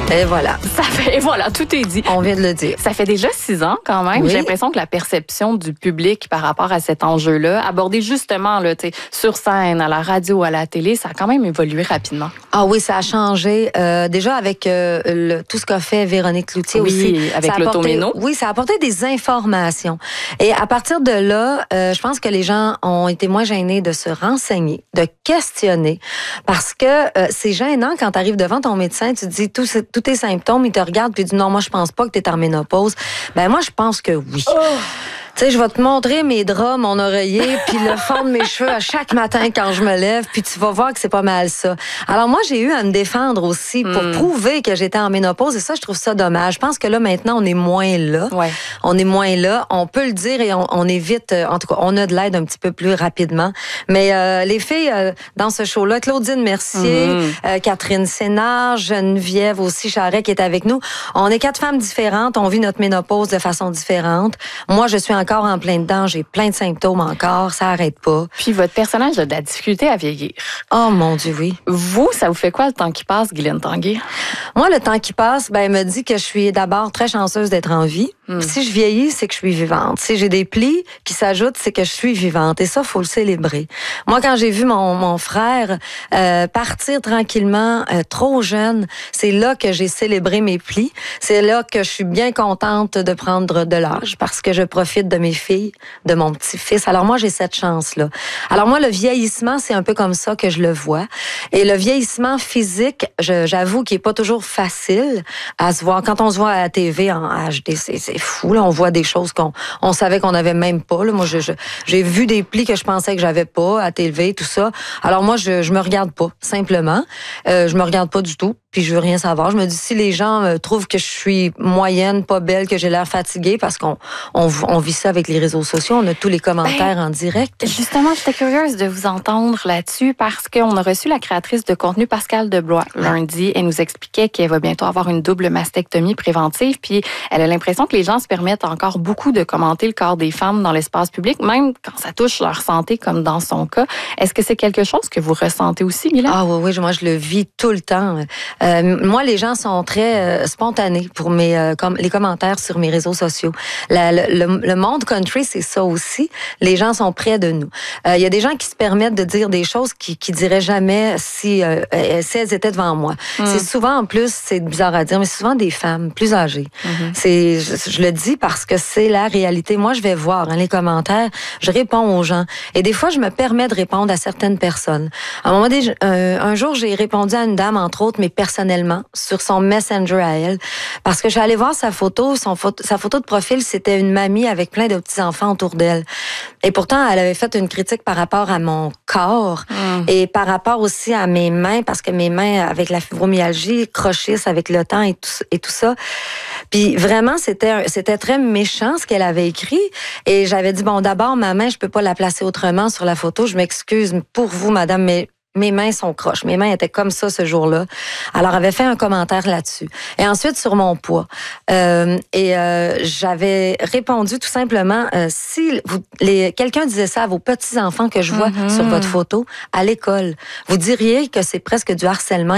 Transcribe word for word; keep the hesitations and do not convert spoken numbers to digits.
Et voilà. Ça fait, et voilà, tout est dit. On vient de le dire. Ça fait déjà six ans quand même. Oui. J'ai l'impression que la perception du public par rapport à cet enjeu-là, abordé justement là, sur scène, à la radio, à la télé, ça a quand même évolué rapidement. Ah oui, ça a changé. Euh, déjà avec euh, le, tout ce qu'a fait Véronique Cloutier oui, aussi. Oui, avec l'automéno. Oui, ça a apporté des informations. Et à partir de là, euh, je pense que les gens ont été moins gênés de se renseigner, de questionner, parce que euh, c'est gênant quand tu arrives devant ton médecin, tu te dis tous tous tes symptômes, il te regarde puis il dit non, moi je pense pas que tu es en ménopause. Ben moi je pense que oui. Oh! Tu sais, je vais te montrer mes draps, mon oreiller, puis le fond de mes cheveux à chaque matin quand je me lève, puis tu vas voir que c'est pas mal ça. Alors moi, j'ai eu à me défendre aussi pour mm. prouver que j'étais en ménopause, et ça, je trouve ça dommage. Je pense que là, maintenant, on est moins là. Ouais. On est moins là. On peut le dire et on, on évite, en tout cas, on a de l'aide un petit peu plus rapidement. Mais euh, les filles euh, dans ce show-là, Claudine Mercier, mm. euh, Catherine Sénard, Geneviève aussi, Charret qui est avec nous, on est quatre femmes différentes, on vit notre ménopause de façon différente. Moi, je suis encore en plein dedans, j'ai plein de symptômes encore, ça arrête pas. Puis votre personnage a de la difficulté à vieillir. Oh mon Dieu, oui. Vous, ça vous fait quoi le temps qui passe, Guylaine Tanguay? Moi, le temps qui passe, ben, me dit que je suis d'abord très chanceuse d'être en vie. Mm. Si je vieillis, c'est que je suis vivante. Si j'ai des plis qui s'ajoutent, c'est que je suis vivante. Et ça, faut le célébrer. Moi, quand j'ai vu mon, mon frère euh, partir tranquillement, euh, trop jeune, c'est là que j'ai célébré mes plis. C'est là que je suis bien contente de prendre de l'âge parce que je profite de mes filles, de mon petit-fils. Alors moi, j'ai cette chance-là. Alors moi, le vieillissement, c'est un peu comme ça que je le vois. Et le vieillissement physique, je, j'avoue qu'il est pas toujours facile à se voir. Quand on se voit à la T V en H D, c'est, c'est fou. Là, on voit des choses qu'on on savait qu'on n'avait même pas. Là. Moi, je, je, j'ai vu des plis que je pensais que j'avais pas à T V, tout ça. Alors moi, je, je me regarde pas, simplement. Euh, je me regarde pas du tout. Puis je veux rien savoir. Je me dis, si les gens euh, trouvent que je suis moyenne, pas belle, que j'ai l'air fatiguée, parce qu'on on, on vit ça avec les réseaux sociaux, on a tous les commentaires ben, en direct. Justement, j'étais curieuse de vous entendre là-dessus parce qu'on a reçu la créatrice de contenu Pascale Deblois lundi. Elle nous expliquait qu'elle va bientôt avoir une double mastectomie préventive. Puis elle a l'impression que les gens se permettent encore beaucoup de commenter le corps des femmes dans l'espace public, même quand ça touche leur santé, comme dans son cas. Est-ce que c'est quelque chose que vous ressentez aussi, Mylène? Ah oui, oui, moi je le vis tout le temps. Euh, moi, les gens sont très euh, spontanés pour mes euh, com- les commentaires sur mes réseaux sociaux. La, le, le, le monde country, c'est ça aussi. Les gens sont près de nous. Il euh, y a des gens qui se permettent de dire des choses qui qui diraient jamais si euh, si elles étaient devant moi. Mm. C'est souvent, en plus, c'est bizarre à dire, mais c'est souvent des femmes plus âgées. Mm-hmm. C'est, je, je le dis parce que c'est la réalité. Moi, je vais voir hein, les commentaires, je réponds aux gens, et des fois, je me permets de répondre à certaines personnes. À un moment donné, euh, un jour, j'ai répondu à une dame, entre autres, mais personnellement, sur son Messenger à elle, parce que je suis allée voir sa photo, son photo, sa photo de profil, c'était une mamie avec plein de petits-enfants autour d'elle. Et pourtant, elle avait fait une critique par rapport à mon corps mm. et par rapport aussi à mes mains, parce que mes mains, avec la fibromyalgie, crochissent avec le temps et tout, et tout ça. Puis vraiment, c'était, c'était très méchant ce qu'elle avait écrit. Et j'avais dit, bon, d'abord, ma main, je peux pas la placer autrement sur la photo. Je m'excuse pour vous, madame, mais mes mains sont croches. Mes mains étaient comme ça ce jour-là. Alors, elle avait fait un commentaire là-dessus. Et ensuite, sur mon poids. Euh, et euh, j'avais répondu tout simplement, euh, si vous, les, quelqu'un disait ça à vos petits-enfants que je vois mm-hmm. sur votre photo à l'école, vous diriez que c'est presque du harcèlement.